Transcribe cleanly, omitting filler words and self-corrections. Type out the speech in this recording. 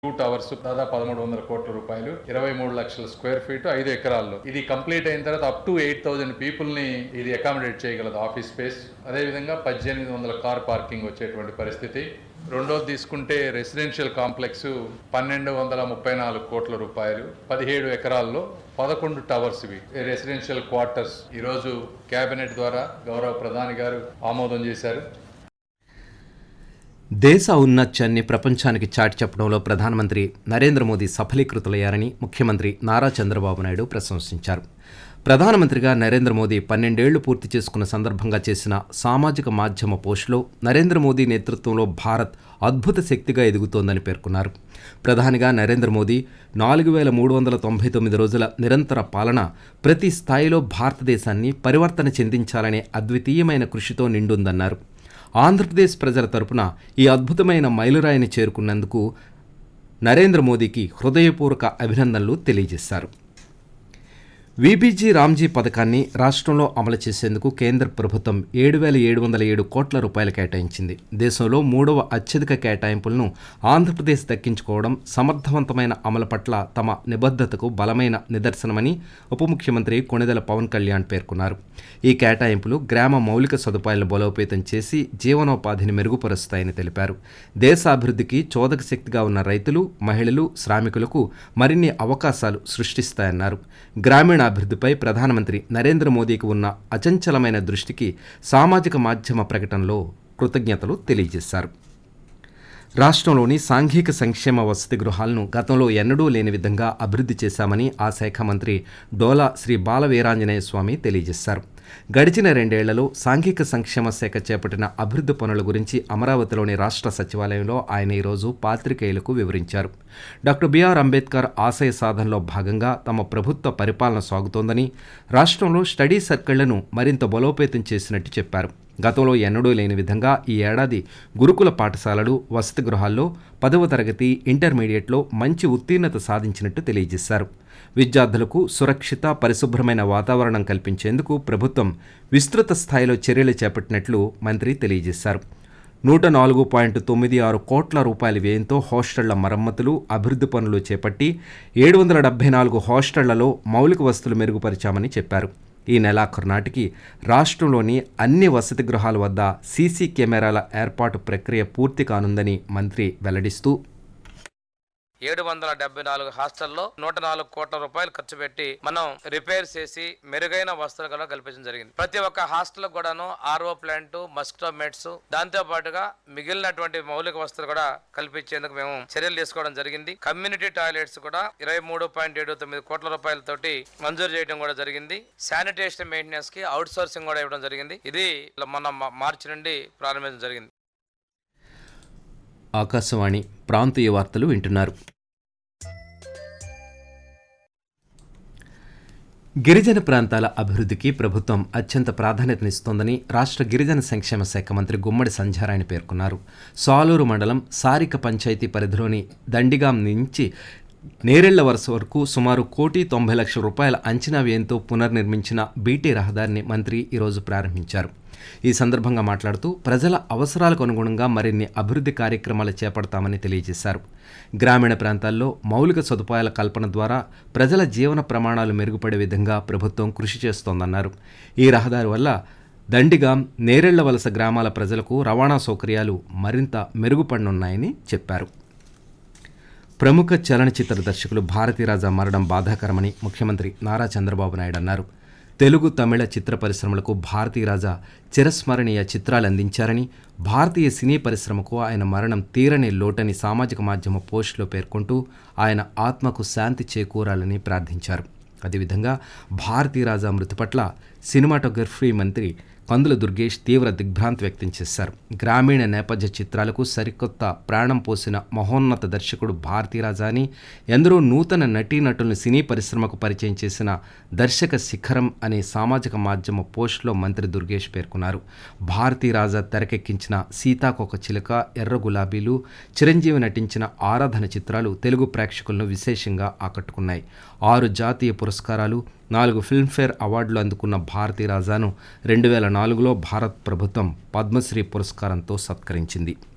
2 towers దాదాపు 1300 కోట్ల రూపాయలు, 23 లక్షల స్క్వేర్ ఫీట్, 5 ఎకరాల్లో. ఇది కంప్లీట్ అయిన తర్వాత అప్ టు 8000 పీపుల్ ని ఇది అకామిడేట్ చేయగలదు ఆఫీస్ స్పేస్. అదేవిధంగా 1800 కార్ పార్కింగ్ వచ్చేటువంటి పరిస్థితి. రెండోది తీసుకుంటే రెసిడెన్షియల్ కాంప్లెక్స్ 1234 కోట్ల రూపాయలు, 17 ఎకరాల్లో 11 టవర్స్. ఇవి రెసిడెన్షియల్ క్వార్టర్స్ ఈరోజు కేబినెట్ ద్వారా గౌరవ ప్రధాని గారు ఆమోదం చేశారు. దేశ ఔన్నత్యాన్ని ప్రపంచానికి చాటి చెప్పడంలో ప్రధానమంత్రి నరేంద్ర మోదీ సఫలీకృతులయ్యారని ముఖ్యమంత్రి నారా చంద్రబాబు నాయుడు ప్రశంసించారు. ప్రధానమంత్రిగా నరేంద్ర మోదీ 12 ఏళ్లు పూర్తి చేసుకున్న సందర్భంగా చేసిన సామాజిక మాధ్యమ పోస్టులో నరేంద్ర మోదీ నేతృత్వంలో భారత్ అద్భుత శక్తిగా ఎదుగుతోందని పేర్కొన్నారు. ప్రధానిగా నరేంద్ర మోదీ 4399 రోజుల నిరంతర పాలన ప్రతి స్థాయిలో భారతదేశాన్ని పరివర్తన చెందించాలనే అద్వితీయమైన కృషితో నిండుందన్నారు. ఆంధ్రప్రదేశ్ ప్రజల తరపున ఈ అద్భుతమైన మైలురాయిని చేరుకున్నందుకు నరేంద్ర మోదీకి హృదయపూర్వక అభినందనలు తెలియజేశారు. వీబీజీ రామ్జీ పథకాన్ని రాష్ట్రంలో అమలు చేసేందుకు కేంద్ర ప్రభుత్వం 7,707 కోట్ల రూపాయలు కేటాయించింది. దేశంలో 3వ అత్యధిక కేటాయింపులను ఆంధ్రప్రదేశ్ దక్కించుకోవడం సమర్థవంతమైన అమలు పట్ల తమ నిబద్ధతకు బలమైన నిదర్శనమని ఉప ముఖ్యమంత్రి కొణిదెల పవన్ కళ్యాణ్ పేర్కొన్నారు. ఈ కేటాయింపులు గ్రామ మౌలిక సదుపాయాలను బలోపేతం చేసి జీవనోపాధిని మెరుగుపరుస్తాయని తెలిపారు. దేశాభివృద్ధికి చోదక శక్తిగా ఉన్న రైతులు, మహిళలు, శ్రామికులకు మరిన్ని అవకాశాలు సృష్టిస్తాయన్నారు. గ్రామీణాభివృద్ధిపై ప్రధానమంత్రి నరేంద్ర మోదీకి ఉన్న అచంచలమైన దృష్టికి సామాజిక మాధ్యమ ప్రకటనలో కృతజ్ఞతలు తెలియజేశారు. రాష్ట్రంలోని సాంఘిక సంక్షేమ వసతి గృహాలను గతంలో ఎన్నడూ లేని విధంగా అభివృద్ధి చేశామని ఆ శాఖ మంత్రి డోలా శ్రీ బాలవీరాంజనేయ స్వామి తెలియజేశారు. గడిచిన 2 ఏళ్లలో సాంఘిక సంక్షేమ శాఖ చేపట్టిన అభివృద్ధి పనుల గురించి అమరావతిలోని రాష్ట్ర సచివాలయంలో ఆయన ఈరోజు పాత్రికేయులకు వివరించారు. డాక్టర్ బిఆర్ అంబేద్కర్ ఆశయ సాధనలో భాగంగా తమ ప్రభుత్వ పరిపాలన సాగుతోందని, రాష్ట్రంలో స్టడీ సర్కిళ్లను మరింత బలోపేతం చేసినట్టు చెప్పారు. గతంలో ఎన్నడూ లేని విధంగా ఈ ఏడాది గురుకుల పాఠశాలలు, వసతి గృహాల్లో 10వ తరగతి, ఇంటర్మీడియట్లో మంచి ఉత్తీర్ణత సాధించినట్టు తెలియజేశారు. విద్యార్థులకు సురక్షిత, పరిశుభ్రమైన వాతావరణం కల్పించేందుకు ప్రభుత్వం విస్తృత స్థాయిలో చర్యలు చేపట్టినట్లు మంత్రి తెలియజేశారు. 104.96 కోట్ల రూపాయల వ్యయంతో హాస్టళ్ల మరమ్మతులు, అభివృద్ధి పనులు చేపట్టి 774 హాస్టళ్లలో మౌలిక వసతులు మెరుగుపరిచామని చెప్పారు. ఈ నెలాఖరు నాటికి రాష్ట్రంలోని అన్ని వసతి గృహాల వద్ద సీసీ కెమెరాల ఏర్పాటు ప్రక్రియ పూర్తి కానుందని మంత్రి వెల్లడిస్తూ 774 హాస్టల్లో 104 కోట్ల రూపాయలు ఖర్చు పెట్టి మనం రిపేర్ చేసి మెరుగైన వసతులు కూడా కల్పించడం జరిగింది. ప్రతి ఒక్క హాస్టల్ కూడాను ఆర్ఓ ప్లాంట్, మస్కిటో మెట్స్, దాంతో పాటుగా మిగిలినటువంటి మౌలిక వసతులు కూడా కల్పించేందుకు మేము చర్యలు తీసుకోవడం జరిగింది. కమ్యూనిటీ టాయిలెట్స్ కూడా 23.79 కోట్ల రూపాయలతోటి మంజూరు చేయడం కూడా జరిగింది. శానిటేషన్ మెయింటెనెన్స్ కి అవుట్ సోర్సింగ్ కూడా ఇవ్వడం జరిగింది. ఇది మన మార్చి నుండి ప్రారంభించడం జరిగింది. ఆకాశవాణి ప్రాంతీయ వార్తలు వింటున్నారు. గిరిజన ప్రాంతాల అభివృద్ధికి ప్రభుత్వం అత్యంత ప్రాధాన్యతనిస్తోందని రాష్ట్ర గిరిజన సంక్షేమ శాఖ మంత్రి గుమ్మడి సంధ్యారాయణ పేర్కొన్నారు. సాలూరు మండలం సారిక పంచాయతీ పరిధిలోని దండిగాం నుంచి నేరెళ్ల వరుస వరకు సుమారు 1,90,00,000 రూపాయల అంచనా వ్యయంతో పునర్నిర్మించిన బీటీ రహదారిని మంత్రి ఈరోజు ప్రారంభించారు. ఈ సందర్భంగా మాట్లాడుతూ ప్రజల అవసరాలకు అనుగుణంగా మరిన్ని అభివృద్ధి కార్యక్రమాలు చేపడతామని తెలియజేశారు. గ్రామీణ ప్రాంతాల్లో మౌలిక సదుపాయాల కల్పన ద్వారా ప్రజల జీవన ప్రమాణాలు మెరుగుపడే విధంగా ప్రభుత్వం కృషి చేస్తోందన్నారు. ఈ రహదారి వల్ల దండిగాం, నేరెళ్ల వలస గ్రామాల ప్రజలకు రవాణా సౌకర్యాలు మరింత మెరుగుపడనున్నాయని చెప్పారు. ప్రముఖ చలనచిత్ర దర్శకులు భారతీరాజా మరణం బాధాకరమని ముఖ్యమంత్రి నారా చంద్రబాబు నాయుడు అన్నారు. తెలుగు, తమిళ చిత్ర పరిశ్రమలకు భారతీరాజా చిరస్మరణీయ చిత్రాలు అందించారని, భారతీయ సినీ పరిశ్రమకు ఆయన మరణం తీరని లోటని సామాజిక మాధ్యమ పోస్టులో పేర్కొంటూ ఆయన ఆత్మకు శాంతి చేకూరాలని ప్రార్థించారు. అదేవిధంగా భారతీరాజా మృతి పట్ల సినిమాటోగ్రఫీ మంత్రి కందుల దుర్గేష్ తీవ్ర దిగ్భ్రాంతి వ్యక్తం చేశారు. గ్రామీణ నేపథ్య చిత్రాలకు సరికొత్త ప్రాణం పోసిన మహోన్నత దర్శకుడు భారతీరాజా అని, ఎందరో నూతన నటీనటులను సినీ పరిశ్రమకు పరిచయం చేసిన దర్శక శిఖరం అనే సామాజిక మాధ్యమ పోస్టులో మంత్రి దుర్గేష్ పేర్కొన్నారు. భారతీరాజా తెరకెక్కించిన సీతాకోక చిలుక, ఎర్ర గులాబీలు, చిరంజీవి నటించిన ఆరాధన చిత్రాలు తెలుగు ప్రేక్షకులను విశేషంగా ఆకట్టుకున్నాయి. 6 జాతీయ పురస్కారాలు, 4 ఫిల్మ్ఫేర్ అవార్డులు అందుకున్న భారతీరాజాను 2004లో భారత ప్రభుత్వం పద్మశ్రీ పురస్కారంతో సత్కరించింది.